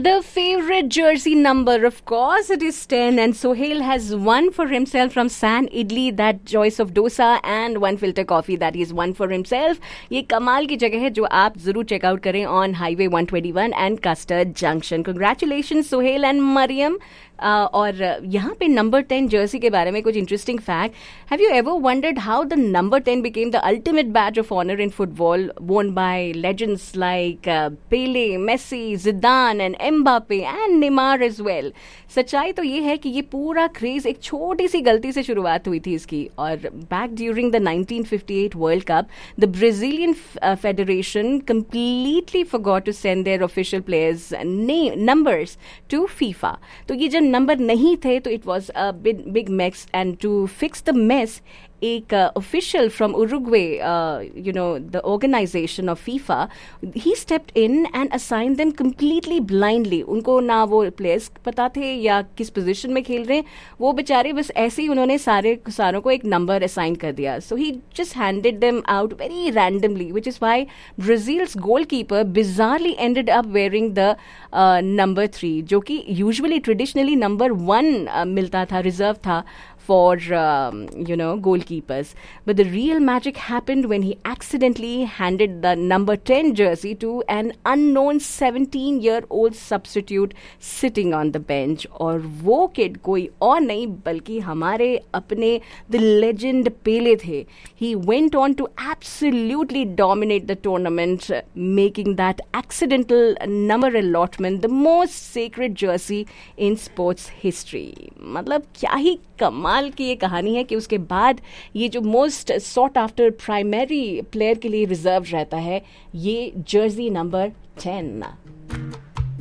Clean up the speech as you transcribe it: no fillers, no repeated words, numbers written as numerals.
The favorite jersey number, of course, it is 10, and Sohail has one for himself from San Idli, that choice of dosa, and one filter coffee that he's won for himself. ये कमाल की जगह है जो आप जरूर checkout करें on Highway 121 and Custard Junction. Congratulations Sohail and Mariam. और यहाँ पे नंबर 10 जर्सी के बारे में कुछ interesting fact. Have you ever wondered how the number 10 became the ultimate Baij of honour in football, worn by legends like Pele, Messi, Zidane and Mbappe and Neymar as well? सच्चाई तो ये है कि ये पूरा क्रेज एक छोटी सी गलती से शुरुआत हुई थी इसकी. और back during the 1958 world cup, the Brazilian federation completely forgot to send their official players numbers to FIFA. तो ये जब नंबर नहीं थे तो it was a big max, and to fix the mess एक official from Uruguay, you know, the organisation of FIFA, he stepped in and assign them completely blindly. उनको ना वो प्लेयर्स पता थे या किस पोजीशन में खेल रहे हैं, वो बेचारे बस ऐसे ही उन्होंने सारों को एक नंबर असाइन कर दिया. सो ही just handed them out very randomly, which is why ब्राजील्स goalkeeper बिजारली ended up wearing the number 3, जो कि यूजुअली ट्रेडिशनली नंबर 1 मिलता था, रिजर्व था for goalkeepers. But the real magic happened when he accidentally handed the number 10 jersey to an unknown 17-year-old substitute sitting on the bench. और वो kid कोई और नहीं बल्कि हमारे अपने the legend Pele थे. He went on to absolutely dominate the tournament, making that accidental number allotment the most sacred jersey in sports history. मतलब क्या ही कमाल की ये कहानी है कि उसके बाद ये जो most sought after primary player के लिए रिजर्व रहता है, ये जर्सी नंबर 10.